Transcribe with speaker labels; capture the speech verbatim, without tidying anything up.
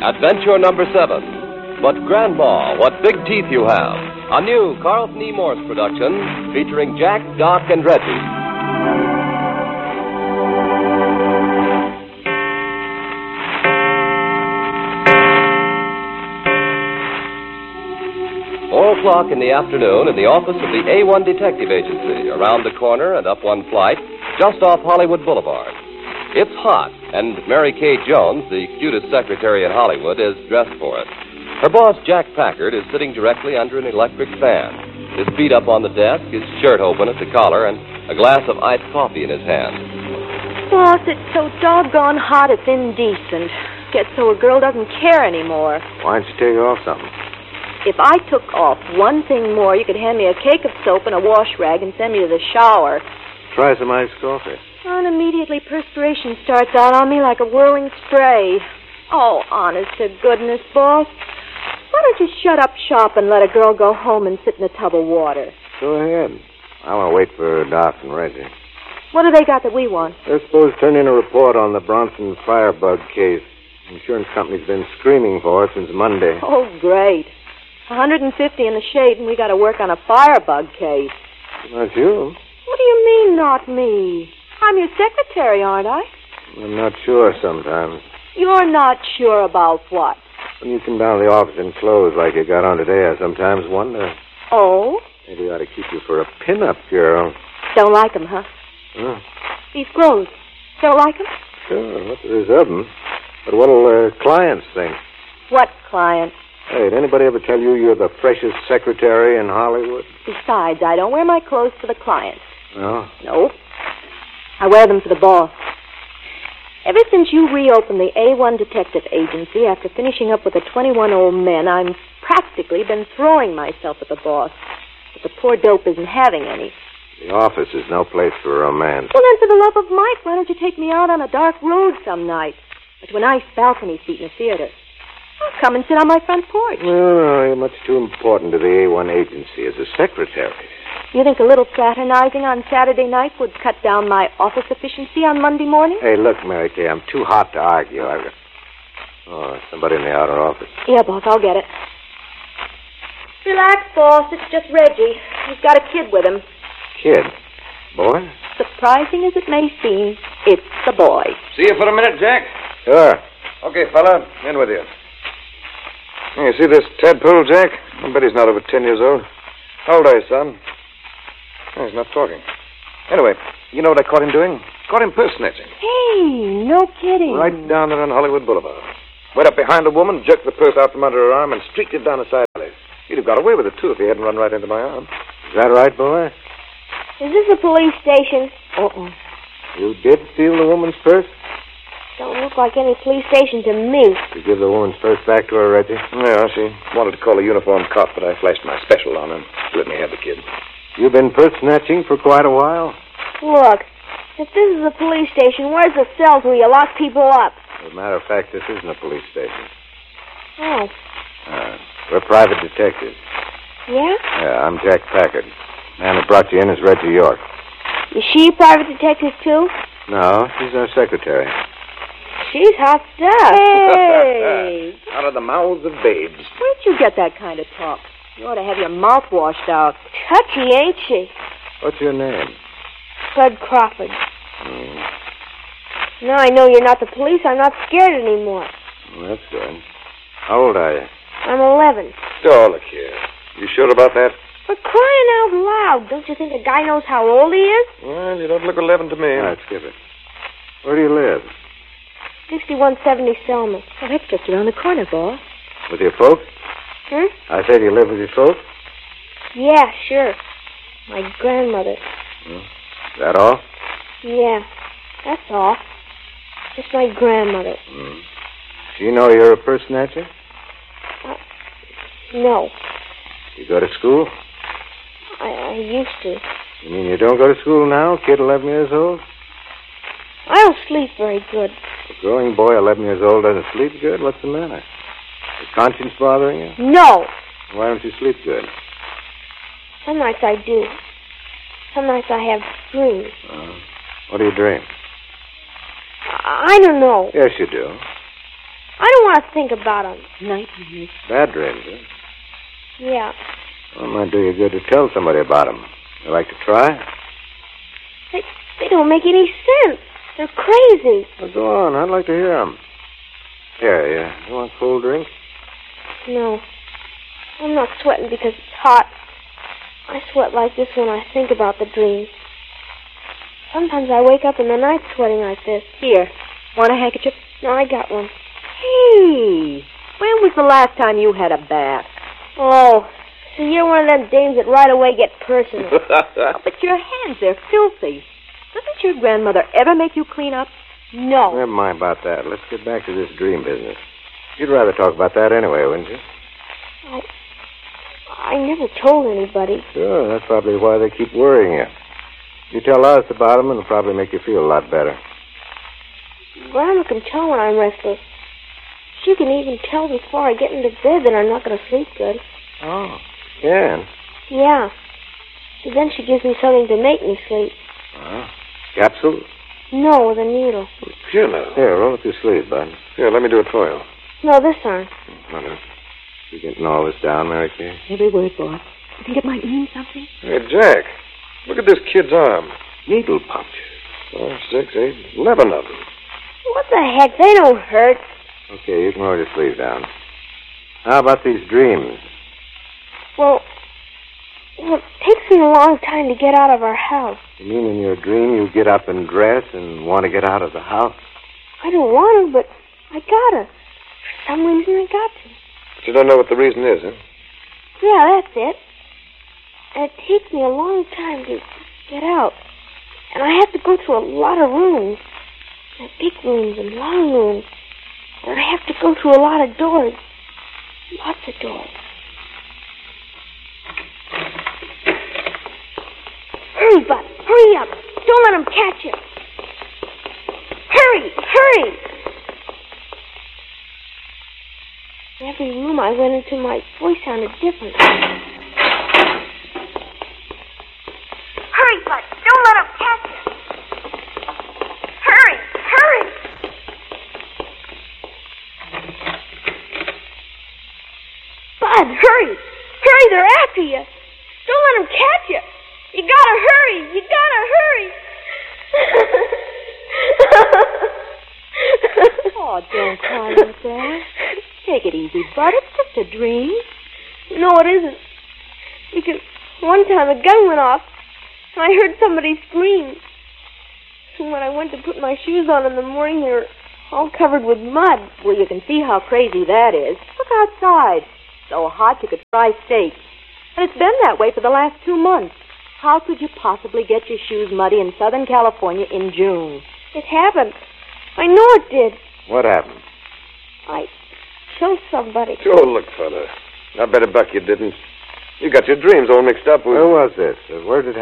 Speaker 1: Adventure number seven. But Grandma, What Big Teeth You Have. A new Carlton E. Morse production featuring Jack, Doc, and Reggie. Four o'clock in the afternoon in the office of the A one Detective Agency, around the corner and up one flight, just off Hollywood Boulevard. It's hot, and Mary Kay Jones, the cutest secretary in Hollywood, is dressed for it. Her boss, Jack Packard, is sitting directly under an electric fan, his feet up on the desk, his shirt open at the collar, and a glass of iced coffee in his hand.
Speaker 2: Boss, it's so doggone hot it's indecent. Gets so a girl doesn't care anymore.
Speaker 3: Why don't you take off something?
Speaker 2: If I took off one thing more, you could hand me a cake of soap and a wash rag and send me to the shower.
Speaker 3: Try some iced coffee.
Speaker 2: And immediately perspiration starts out on me like a whirling spray. Oh, honest to goodness, boss. Why don't you shut up shop and let a girl go home and sit in a tub of water?
Speaker 3: Go ahead. I want to wait for Doc and Reggie.
Speaker 2: What have they got that we want?
Speaker 3: They're supposed to turn in a report on the Bronson firebug case. The insurance company's been screaming for it since Monday.
Speaker 2: Oh, great. one hundred fifty in the shade, and we got to work on a firebug case.
Speaker 3: Not you.
Speaker 2: What do you mean, not me? I'm your secretary, aren't I?
Speaker 3: I'm not sure sometimes.
Speaker 2: You're not sure about what?
Speaker 3: When you come down to the office in clothes like you got on today, I sometimes wonder.
Speaker 2: Oh?
Speaker 3: Maybe I ought to keep you for a pin-up girl.
Speaker 2: Don't like 'em, huh?
Speaker 3: Huh?
Speaker 2: These clothes. Don't like 'em?
Speaker 3: Sure, what there is of them. But what'll uh, clients think?
Speaker 2: What clients?
Speaker 3: Hey, did anybody ever tell you you're the freshest secretary in Hollywood?
Speaker 2: Besides, I don't wear my clothes for the clients.
Speaker 3: No?
Speaker 2: No. I wear them for the boss. Ever since you reopened the A one Detective Agency after finishing up with the twenty-one old men, I've practically been throwing myself at the boss. But the poor dope isn't having any.
Speaker 3: The office is no place for romance.
Speaker 2: Well, then, for the love of Mike, why don't you take me out on a dark road some night? Or to a nice balcony seat in a theater? I'll come and sit on my front porch.
Speaker 3: No, no, you're much too important to the A one agency as a secretary.
Speaker 2: You think a little fraternizing on Saturday night would cut down my office efficiency on Monday morning?
Speaker 3: Hey, look, Mary Kay, I'm too hot to argue. I've got... Oh, somebody in the outer office.
Speaker 2: Yeah, boss, I'll get it. Relax, boss. It's just Reggie. He's got a kid with him.
Speaker 3: Kid? Boy?
Speaker 2: Surprising as it may seem, it's the boy.
Speaker 4: See you for a minute, Jack?
Speaker 3: Sure.
Speaker 4: Okay, fella, in with you. You see this tadpole, Jack? I bet he's not over ten years old. How old are you, son? Oh, he's not talking. Anyway, you know what I caught him doing? Caught him purse snatching.
Speaker 2: Hey, no kidding.
Speaker 4: Right down there on Hollywood Boulevard. Went up behind a woman, jerked the purse out from under her arm, and streaked it down a side alley. He'd have got away with it, too, if he hadn't run right into my arm.
Speaker 3: Is that right, boy?
Speaker 2: Is this a police station?
Speaker 3: Uh-uh. You did steal the woman's purse?
Speaker 2: Don't look like any police station to me.
Speaker 3: You give the woman's purse back to her, Reggie?
Speaker 4: Yeah, she wanted to call a uniformed cop, but I flashed my special on her and she let me have the kid.
Speaker 3: You've been purse snatching for quite a while?
Speaker 2: Look, if this is a police station, where's the cells where you lock people up?
Speaker 3: As a matter of fact, this isn't a police station.
Speaker 2: Oh.
Speaker 3: Uh, we're private detectives.
Speaker 2: Yeah?
Speaker 3: Yeah, I'm Jack Packard. Man who brought you in is Reggie York.
Speaker 2: Is she a private detective, too?
Speaker 3: No, she's our secretary.
Speaker 2: She's hot stuff. Hey!
Speaker 4: Out of the mouths of babes.
Speaker 2: Where'd you get that kind of talk? You ought to have your mouth washed out. Touchy, ain't she?
Speaker 3: What's your name?
Speaker 2: Bud Crawford.
Speaker 3: Hmm.
Speaker 2: Now I know you're not the police, I'm not scared anymore.
Speaker 3: Well, that's good. How old are you?
Speaker 2: I'm eleven.
Speaker 4: Oh, look here. You sure about that?
Speaker 2: For crying out loud, don't you think a guy knows how old he is?
Speaker 4: Well, you don't look eleven to me.
Speaker 3: All right, skip it. Where do you live?
Speaker 2: sixty-one seventy Selma. Oh, that's just around the corner, boss.
Speaker 3: With your folks?
Speaker 2: Hmm?
Speaker 3: I said you live with your folks?
Speaker 2: Yeah, sure. My grandmother.
Speaker 3: Hmm. Is that all?
Speaker 2: Yeah, that's all. Just my grandmother.
Speaker 3: Hmm. Do you know you're a purse snatcher?
Speaker 2: Uh, no.
Speaker 3: You go to school?
Speaker 2: I, I used to.
Speaker 3: You mean you don't go to school now, kid eleven years old?
Speaker 2: I don't sleep very good.
Speaker 3: A growing boy eleven years old doesn't sleep good? What's the matter? Is conscience bothering you?
Speaker 2: No.
Speaker 3: Why don't you sleep good?
Speaker 2: Some nights I do. Some nights I have dreams.
Speaker 3: Uh, what do you dream?
Speaker 2: I, I don't know.
Speaker 3: Yes, you do.
Speaker 5: I don't want to think about them.
Speaker 2: Night, night.
Speaker 3: Bad dreams, huh?
Speaker 5: Yeah.
Speaker 3: Well, it might do you good to tell somebody about them. You like to try?
Speaker 5: They, they don't make any sense. They're crazy.
Speaker 3: Well, go on. I'd like to hear them. Here, you, you want a cold drink?
Speaker 5: No. I'm not sweating because it's hot. I sweat like this when I think about the dream. Sometimes I wake up in the night sweating like this.
Speaker 2: Here. Want a handkerchief?
Speaker 5: No, I got one.
Speaker 2: Hey, when was the last time you had a bath?
Speaker 5: Oh, so you're one of them dames that right away get personal.
Speaker 2: Oh, but your hands, they're filthy. Doesn't your grandmother ever make you clean up?
Speaker 5: No.
Speaker 3: Never mind about that. Let's get back to this dream business. You'd rather talk about that anyway, wouldn't you?
Speaker 5: I... I never told anybody.
Speaker 3: Sure, that's probably why they keep worrying you. You tell us about them, and it'll probably make you feel a lot better.
Speaker 5: Grandma can tell when I'm restless. She can even tell before I get into bed that I'm not going to sleep good.
Speaker 3: Oh, can?
Speaker 5: Yeah. So then she gives me something to make me sleep.
Speaker 3: Uh, capsule?
Speaker 5: No, with a needle.
Speaker 4: Here now.
Speaker 3: Here, roll up your sleeve, bud.
Speaker 4: Here, let me do it for you.
Speaker 5: No, this arm.
Speaker 3: No, no. You getting all this down, Mary Kay?
Speaker 2: Every word, boy. You think it might mean something?
Speaker 4: Hey, Jack, look at this kid's arm.
Speaker 3: Needle punctures.
Speaker 4: Four, six, eight, eleven of them.
Speaker 5: What the heck? They don't hurt.
Speaker 3: Okay, you can roll your sleeve down. How about these dreams?
Speaker 5: Well, well, it takes me a long time to get out of our house.
Speaker 3: You mean in your dream you get up and dress and want to get out of the house?
Speaker 5: I don't want to, but I gotta. For some reason, I got to.
Speaker 4: But you don't know what the reason is, huh?
Speaker 5: Yeah, that's it. And it takes me a long time to get out. And I have to go through a lot of rooms. And big rooms and long rooms. And I have to go through a lot of doors. Lots of doors. Hurry, Bud. Hurry up. Don't let them catch you. Hurry. Hurry. Every room I went into, my voice sounded different. Hurry, Bud. Don't let them catch you. Hurry. Hurry. Bud, hurry. Hurry, they're after you. Don't let them catch you. You gotta hurry. You gotta hurry.
Speaker 2: Oh, don't cry like that. Take it easy, Bud. It's just a dream.
Speaker 5: No, it isn't. Because one time a gun went off, and I heard somebody scream. And when I went to put my shoes on in the morning, they were all covered with mud.
Speaker 2: Well, you can see how crazy that is. Look outside. So hot you could fry steak. And it's been that way for the last two months. How could you possibly get your shoes muddy in Southern California in June?
Speaker 5: It happened. I know it did.
Speaker 3: What happened?
Speaker 5: I killed somebody.
Speaker 4: Oh, look, fella. I bet a buck you didn't. You got your dreams all mixed up with...
Speaker 3: Where was this? Uh, where did it happen?